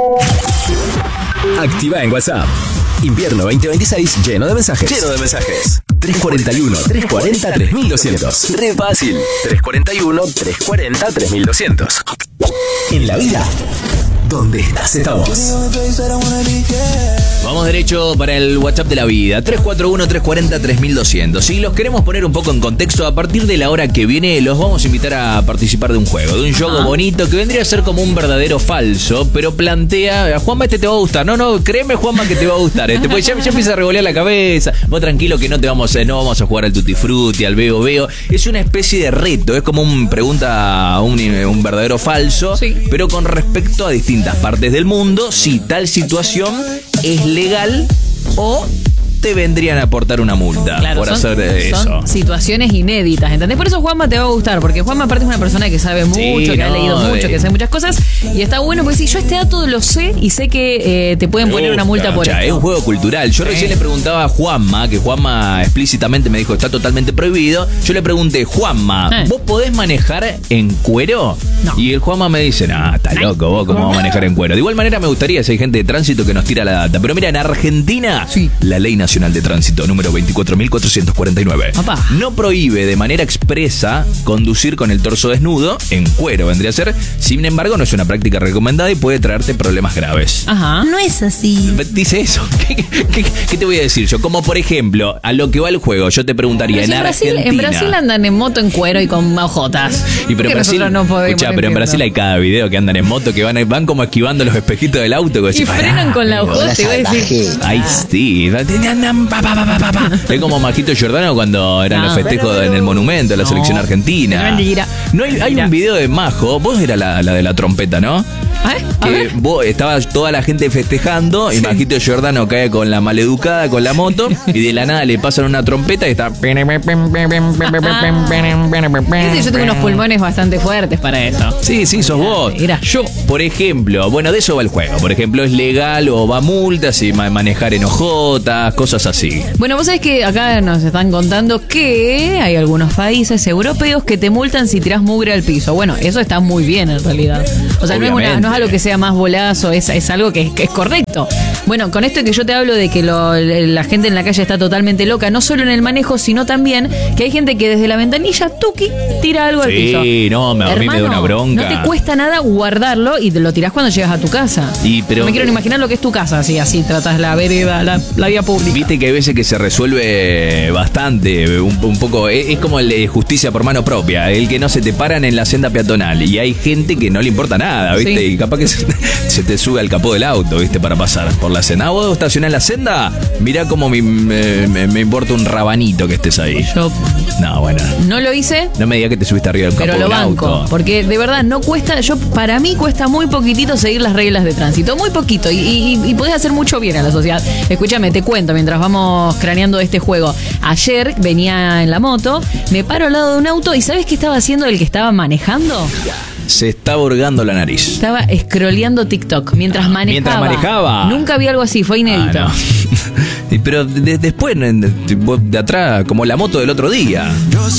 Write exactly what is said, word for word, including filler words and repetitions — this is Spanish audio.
Activa en WhatsApp. Invierno veinte veintiséis lleno de mensajes. Lleno de mensajes. tres cuarenta y uno, tres cuarenta, tres mil doscientos. Re fácil. tres cuarenta y uno, tres cuarenta, tres mil doscientos. En la vida, ¿dónde estás? Estamos. Vamos derecho para el WhatsApp de la vida. tres cuatro uno, tres cuarenta, tres mil doscientos. Si los queremos poner un poco en contexto, a partir de la hora que viene los vamos a invitar a participar de un juego, de un juego Ajá. bonito que vendría a ser como un verdadero falso, pero plantea, Juanma, este te va a gustar. No, no, créeme, Juanma, que te va a gustar. Este, pues ya, ya empieza a revolear la cabeza. Vos tranquilo que no te vamos a, no vamos a jugar al Tutti Frutti, al Veo Veo. Es una especie de reto, es como un pregunta, un, un verdadero falso, sí. pero con respecto a distintas partes del mundo, si tal situación es legal o te vendrían a aportar una multa claro, por son, hacer eso. Son situaciones inéditas, ¿entendés? Por eso Juanma te va a gustar, porque Juanma aparte es una persona que sabe mucho, sí, que no, ha leído mucho, eh. que sabe muchas cosas, y está bueno porque si yo este dato lo sé y sé que eh, te pueden poner una multa por eso. Es un juego cultural. Yo sí. recién le preguntaba a Juanma, que Juanma explícitamente me dijo está totalmente prohibido. Yo le pregunté, Juanma, eh. ¿vos podés manejar en cuero? No. Y el Juanma me dice, nah, está loco vos, ¿cómo vas a manejar en cuero? De igual manera me gustaría si hay gente de tránsito que nos tira la data. Pero mira, en Argentina, sí. la ley nacional de tránsito número veinticuatro mil cuatrocientos cuarenta y nueve Opa. no prohíbe de manera expresa conducir con el torso desnudo, en cuero vendría a ser. Sin embargo, no es una práctica recomendada y puede traerte problemas graves. Ajá. No es así. Dice eso. ¿Qué, qué, qué te voy a decir yo? Como por ejemplo, a lo que va el juego, yo te preguntaría, en, en Brasil, Argentina... En Brasil andan en moto en cuero y con hojotas. Y pero en Brasil, no escuchá, pero en Brasil hay cada video que andan en moto que van, van como esquivando los espejitos del auto. Y frenan con la hojota, te voy a decir. Ahí sí. Pa, pa, pa, pa, pa. Es como Majito Giordano cuando eran no, los festejos pero, pero, en el monumento de la no, selección argentina. No hay, hay un video de Majo, vos era la, la de la trompeta, ¿no? ¿Eh? Que vos, estaba toda la gente festejando sí. y Majito Giordano cae con la maleducada, con la moto, y de la nada le pasan una trompeta y está... Yo tengo unos pulmones bastante fuertes para eso. Sí, sí, sos vos. Era yo, por ejemplo, bueno, de eso va el juego. Por ejemplo, es legal o va multas y manejar en hojotas, cosas así. Bueno, vos sabés que acá nos están contando que hay algunos países europeos que te multan si tirás mugre al piso. Bueno, eso está muy bien en realidad. O sea, no es, una, no es algo que sea más bolazo, es, es algo que es, que es correcto. Bueno, con esto que yo te hablo de que lo, la gente en la calle está totalmente loca, no solo en el manejo, sino también que hay gente que desde la ventanilla, tuki, tira algo sí, al piso. Sí, no, me, a mí me da una bronca. No te cuesta nada guardarlo y te lo tirás cuando llegas a tu casa. Y, pero, no me quiero ni imaginar lo que es tu casa, así, así tratas la vereda, la, la vía pública. Viste que hay veces que se resuelve bastante, un, un poco, es, es como el de justicia por mano propia, el que no se te paran en la senda peatonal y hay gente que no le importa nada, ¿viste? Sí. Y capaz que se, se te sube al capó del auto, ¿viste? Para pasar por la senda. Ah, ¿vos estacionás en la senda? Mirá cómo me, me, me, me importa un rabanito que estés ahí. Yo... No, bueno. No lo hice. No me digas que te subiste arriba del capó pero lo del banco, auto. Porque de verdad no cuesta, yo para mí cuesta muy poquitito seguir las reglas de tránsito. Muy poquito. Y, y, y podés hacer mucho bien a la sociedad. Escúchame, te cuento mientras vamos craneando este juego. Ayer venía en la moto, me paro al lado de un auto y ¿sabes qué estaba haciendo el que estaba manejando? Se estaba hurgando la nariz. Estaba scrolleando TikTok mientras manejaba. Mientras manejaba. Nunca vi algo así, fue inédito. Ah, no. Pero de, después, de, de atrás, como la moto del otro día.